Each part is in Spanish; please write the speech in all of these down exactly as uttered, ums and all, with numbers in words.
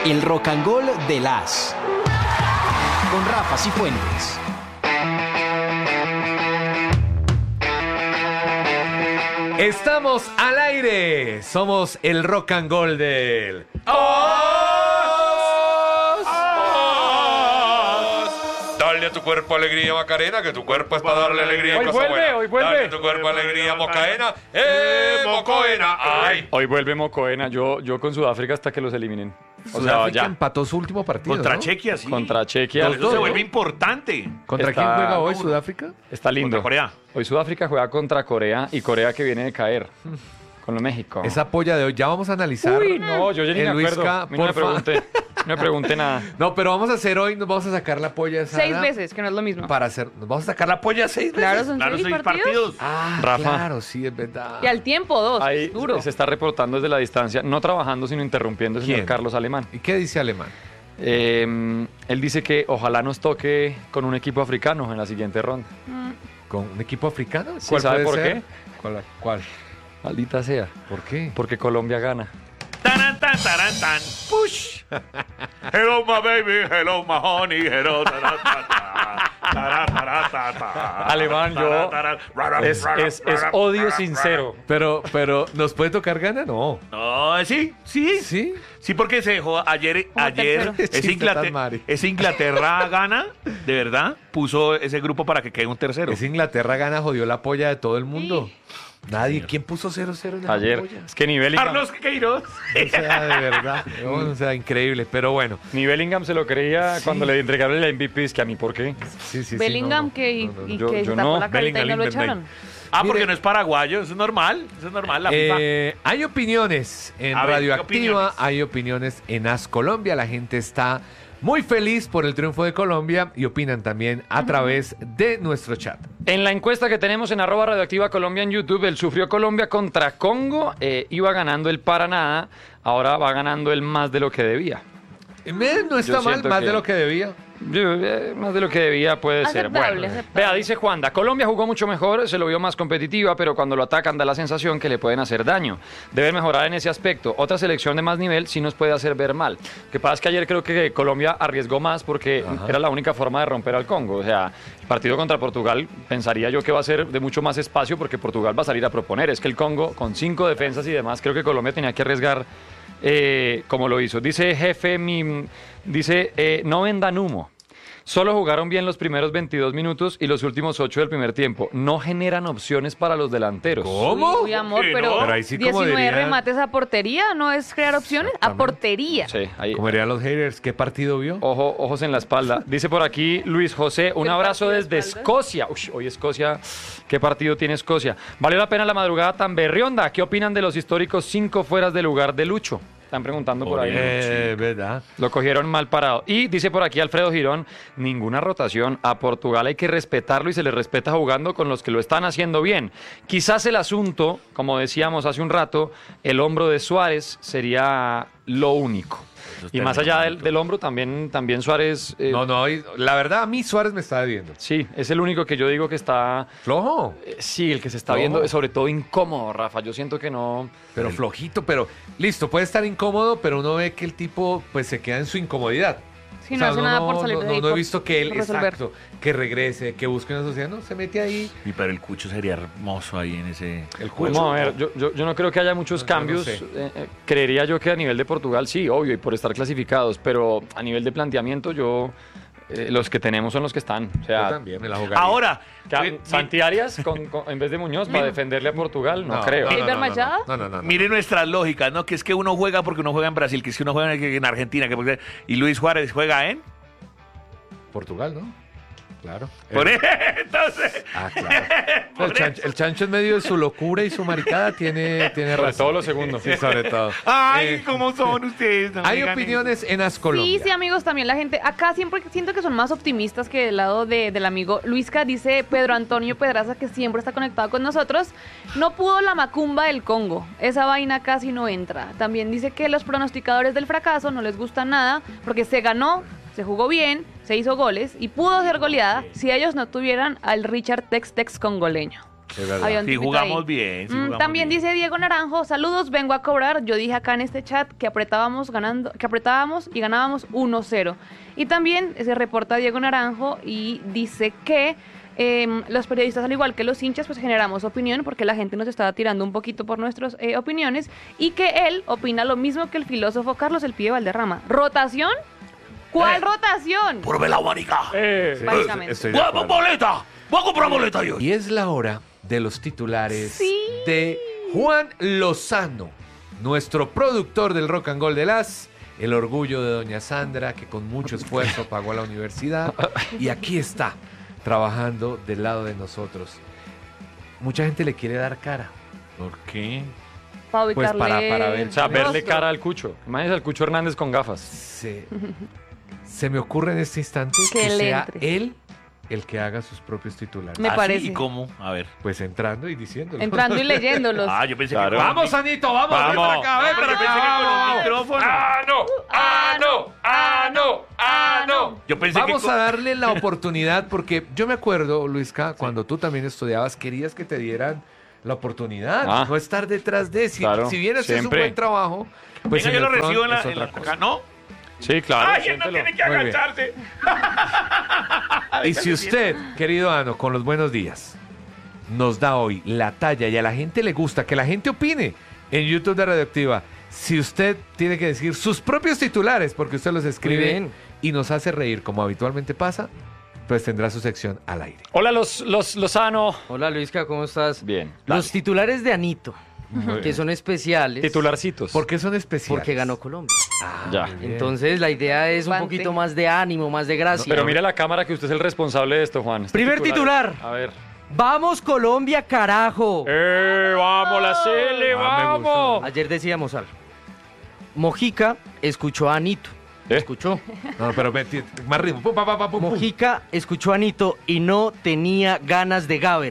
El Rock and Roll de las con Rafa Cifuentes. Estamos al aire. Somos el Rock and Roll del ¡Oh! Dale a tu cuerpo alegría, Macarena, que tu cuerpo es para darle alegría. Hoy cosa vuelve, buena. hoy vuelve. Dale a tu cuerpo alegría, Mocaena. ¡Eh, Mocoena! ¡Ay! Hoy vuelve Mocoena, yo, yo con Sudáfrica hasta que los eliminen. O sea, Sudáfrica ya. empató su último partido, Contra ¿no? Chequia, sí. Contra Chequia. Pero eso se vuelve importante. ¿Contra Está- quién juega hoy Sudáfrica? Está lindo. Contra Corea. Hoy Sudáfrica juega contra Corea y Corea que viene de caer. Con lo México. Esa polla de hoy, ya vamos a analizar. Uy, no, yo ya ni el me acuerdo. Luisca, A mí no me porfa. pregunté, no me pregunté nada. No, pero vamos a hacer hoy, nos vamos a sacar la polla esa. Seis veces, que no es lo mismo. Para hacer, nos vamos a sacar la polla seis veces. Claro, son Claro, seis seis partidos. partidos. Ah, Rafa. claro, sí, es verdad. Y al tiempo, dos. Ahí Duro. se está reportando desde la distancia, no trabajando, sino interrumpiendo el señor ¿Quién? Carlos Alemán. ¿Y qué dice Alemán? Eh, él dice que ojalá nos toque con un equipo africano en la siguiente ronda. ¿Con un equipo africano? Sí, ¿Cuál ¿sabe puede por ser? qué? ¿Cuál? ¿Cuál? Maldita sea. ¿Por qué? Porque Colombia gana. Taran, tan, taran, tan. Push. Hello, my baby. Hello, my honey. Hello, taran, ta, ta. Taran, taran, ta, ta. Alemán, yo- Taran, taran, Es, es, es odio sincero. Pero, pero, ¿nos puede tocar gana? No. No, sí, sí. ¿Sí? Sí, porque se dejó ayer, Como ayer tercero. ese, Chiste tan Inglaterra, mari. ese Inglaterra gana, de verdad, puso ese grupo para que quede un tercero. Es Inglaterra gana, jodió la polla de todo el mundo. Nadie. ¿Quién puso cero cero en la Ayer. polla? Es que ni Bellingham, Carlos Queiroz. O sea, de verdad. No, o sea, increíble. Pero bueno. ni Bellingham se lo creía Sí. cuando le entregaron el M V P. Es que a mí, ¿por qué? Sí, sí, sí. Bellingham no, no, que, no, no, no. y Yo- que yo se tapó no. la carita y no lo Bellingham, echaron. Ah, porque Mire. no es paraguayo, eso es normal, eso es normal, la FIFA. Eh, hay opiniones en A ver, ¿qué Radioactiva, opiniones? hay opiniones en As Colombia. La gente está muy feliz por el triunfo de Colombia y opinan también a través de nuestro chat. En la encuesta que tenemos en arroba radioactiva Colombia en YouTube, el sufrió Colombia contra Congo, eh, iba ganando el para nada, ahora va ganando el más de lo que debía. Eh, No está Yo mal, siento más que- de lo que debía. Yo, eh, más de lo que debía puede ser. Aceptable, Bueno, aceptable. vea, dice Juanda, Colombia jugó mucho mejor, se lo vio más competitiva, pero cuando lo atacan da la sensación que le pueden hacer daño. Deben mejorar en ese aspecto. Otra selección de más nivel sí nos puede hacer ver mal. Lo que pasa es que ayer creo que Colombia arriesgó más porque Ajá. era la única forma de romper al Congo. O sea, el partido contra Portugal pensaría yo que va a ser de mucho más espacio porque Portugal va a salir a proponer. Es que el Congo, con cinco defensas y demás, creo que Colombia tenía que arriesgar eh, como lo hizo. Dice jefe, mi, dice, eh, no vendan humo. Solo jugaron bien los primeros veintidós minutos y los últimos ocho del primer tiempo. No generan opciones para los delanteros. ¿Cómo? Uy, amor, ¿Qué pero, no? Pero ahí sí, como diecinueve dirían- remates a portería, ¿no es crear opciones? A Exactamente. portería. Sí, ahí. Como dirían los haters, ¿qué partido vio? Ojo, ojos en la espalda. Dice por aquí Luis José, un ¿Qué abrazo partido de desde espalda? Escocia. Uy, hoy Escocia, ¿qué partido tiene Escocia? ¿Valió la pena la madrugada tan berrionda? ¿Qué opinan de los históricos cinco fueras de lugar de Lucho? Están preguntando por ahí. Eh, verdad. Lo cogieron mal parado. Y dice por aquí Alfredo Girón, ninguna rotación. A Portugal hay que respetarlo y se le respeta jugando con los que lo están haciendo bien. Quizás el asunto, como decíamos hace un rato, el hombro de Suárez sería lo único. Y más allá del, del hombro, también, también Suárez... eh, No, no, y la verdad, a mí Suárez me está viendo. Sí, es el único que yo digo que está... Flojo, eh, sí, el que se está No. viendo, sobre todo incómodo, Rafa. Yo siento que no... pero flojito, pero listo, puede estar incómodo, pero uno ve que el tipo pues se queda en su incomodidad. Sí, no hace nada por salir no, de no, ahí, no he por- visto que él, por resolver. exacto, que regrese, que busque una sociedad, no, se mete ahí. Y pero el Cucho sería hermoso ahí en ese... El Vamos a ver, yo, yo, yo no creo que haya muchos No, yo no cambios. sé. Eh, eh, creería yo que a nivel de Portugal sí, obvio, y por estar clasificados, pero a nivel de planteamiento yo... eh, los que tenemos son los que están. O Yo sea, también me la jugaría. Ahora, que- mi- Santi Arias con- con- en vez de Muñoz para defenderle a Portugal, no, creo. no, ¿Eiber Machado? No, no, no, no. mire nuestras lógicas, ¿no? Que es que uno juega porque uno juega en Brasil, que es que uno juega en, en Argentina, que porque- y Luis Juárez juega en... Portugal, ¿no? Claro. Por Eh, entonces... Ah, claro. El chancho, el chancho en medio de su locura y su maricada tiene, tiene Sobre razón. todo lo segundo. Sí, sobre todo. Ay, Eh, ¿cómo son ustedes? No hay digan opiniones en As Sí, Colombia. sí, amigos, también la gente. Acá siempre siento que son más optimistas que del lado de- del amigo Luisca. Dice Pedro Antonio Pedraza, que siempre está conectado con nosotros. No pudo la macumba del Congo. Esa vaina casi no entra. También dice que los pronosticadores del fracaso no les gusta nada porque se ganó, se jugó bien, se hizo goles y pudo ser goleada si ellos no tuvieran al Richard Tex Tex congoleño. Es verdad. Había un Sí, tipito jugamos ahí. bien. sí, Mm, jugamos también bien. dice Diego Naranjo, saludos, vengo a cobrar. Yo dije acá en este chat que apretábamos ganando, que apretábamos y ganábamos uno cero. Y también se reporta Diego Naranjo y dice que eh, los periodistas, al igual que los hinchas, pues generamos opinión porque la gente nos estaba tirando un poquito por nuestras eh, opiniones y que él opina lo mismo que el filósofo Carlos El Pibe Valderrama. ¿Rotación? ¿Cuál Eh. rotación? Por ver la marica. Eh, Sí, Básicamente. estoy de Voy a acuerdo. boleta. Voy a comprar boleta yo. Y es la hora de los titulares Sí. de Juan Lozano, nuestro productor del Rock and Roll de las, el orgullo de doña Sandra, que con mucho esfuerzo pagó la universidad, y aquí está, trabajando del lado de nosotros. Mucha gente le quiere dar cara. ¿Por qué? Para Pues ubicarle para- para ver. o sea, verle rostro. cara al Cucho. Imagínese al Cucho Hernández con gafas. Se, se me ocurre en este instante Que que le sea entre. él el que haga sus propios titulares. Me ¿Ah, sí? parece. ¿Y cómo? A ver. Pues entrando y diciéndolo. Entrando y leyéndolos. Ah, yo pensé Claro. que... con el Vamos, mic- Anito, vamos, Vamos. ven para acá, ven Ah, para yo pensé acá, que con el vamos. micrófono. ¡Ah, no! ¡Ah, no! ¡Ah, no! ¡Ah, no! Yo pensé Vamos que... a con- darle la oportunidad porque yo me acuerdo, Luisca, cuando tú también estudiabas, querías que te dieran la oportunidad, Ah. no estar detrás de. Si, Claro, si bien haces un siempre. buen trabajo, pues Venga, en yo el lo front recibo en la... es en otra la- cosa. acá, ¿no? Sí, claro. ¡Ay, él no siéntelo. tiene que Muy bien. agacharse! Y si usted, querido Ano, con los buenos días, nos da hoy la talla y a la gente le gusta que la gente opine en YouTube de Radioactiva, si usted tiene que decir sus propios titulares, porque usted los escribe bien. y nos hace reír como habitualmente pasa, pues tendrá su sección al aire. Hola, los, los Lozano. Hola Luisca, ¿cómo estás? Bien. Los titulares de Anito, que son especiales. Titularcitos. ¿Por qué son especiales? Porque ganó Colombia. Ah, Ya. muy bien. Entonces la idea es un Pante. poquito más de ánimo, más de gracia. Pero mira la cámara que usted es el responsable de esto, Juan. Este Primer titular. A ver. ¡Vamos Colombia, carajo! ¡Eh, vamos, la Cele, Ah, me vamos! Ayer decíamos algo. Mojica escuchó a Anito. ¿Eh? Escuchó. No, pero vete, más ritmo. Pum, pa, pa, pa, pum, pum. Mojica escuchó a Anito y no tenía ganas de Gaber.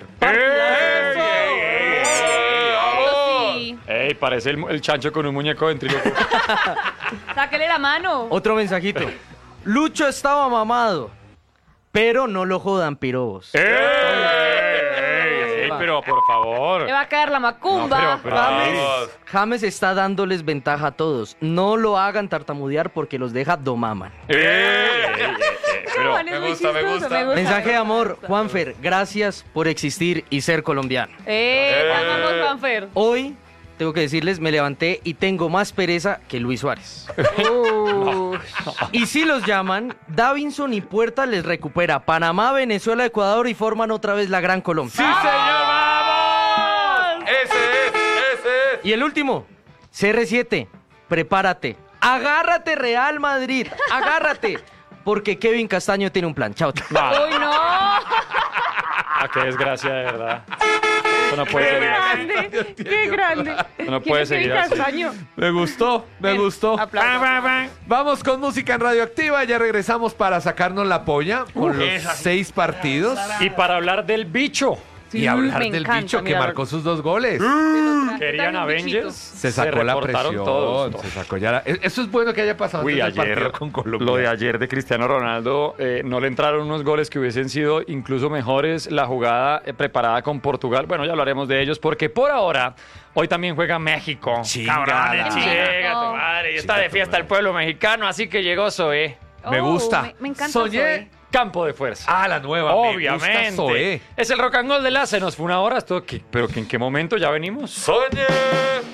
Eso sí. ¡Ey, parece el, el chancho con un muñeco ventríloco! Sáquele la mano. Otro mensajito. Lucho estaba mamado, pero no lo jodan pirobos. ¡Ey, ey, ey, pero por favor! Le va a caer la macumba. No, pero- pero- James, James está dándoles ventaja a todos. No lo hagan tartamudear porque los deja domaman. ¡Ey, ey, ey, ey, pero- Juan es me muy gusta, me chistoso, gusta. Mensaje de me amor, gusta. Juanfer, gracias por existir y ser colombiano. ¡Eh! te amamos, Juanfer. Hoy, tengo que decirles, me levanté y tengo más pereza que Luis Suárez. Uh, Y si los llaman, Davinson y Puerta les recupera Panamá, Venezuela, Ecuador y forman otra vez la Gran Colombia. ¡Sí, señor! ¡Vamos! Ese es, ese es. Y el último, C R siete, prepárate. Agárrate Real Madrid, agárrate. Porque Kevin Castaño tiene un plan. Chao. Va. ¡Uy, no! Ah, qué desgracia, de verdad. Eso no puede ¡Qué seguir así. grande! ¡Qué grande! No ¿Quién puede es Kevin seguir así. Castaño? Me gustó, me Ven, gustó. aplauso. Vamos con música en Radioactiva. Ya regresamos para sacarnos la polla con los esa sí. seis partidos Y para hablar del bicho, Sí, y hablar me del encanta, bicho que mira, marcó sus dos goles. se lo traje querían también, Avengers, bichito. Se sacó la reportaron presión, todos. se sacó ya la- e- Eso es bueno que haya pasado Uy, antes del ayer, partido con Colombia. lo de ayer de Cristiano Ronaldo, eh, no le entraron unos goles que hubiesen sido incluso mejores. La jugada eh, preparada con Portugal, bueno, ya hablaremos de ellos, porque por ahora, hoy también juega México. Cabrones, México. Llega tu madre, y está Chinga de tu fiesta madre. el pueblo mexicano, así que llegó Zoé. Me Oh, gusta. Me, me encanta Soñé. Zoe. Campo de fuerza. Ah, la nueva. Me gusta Obviamente. Zoé. Es el rock and roll de la Se nos fue una hora. Esto, ¿qué- ¿Pero que en qué momento ya venimos? Soñé.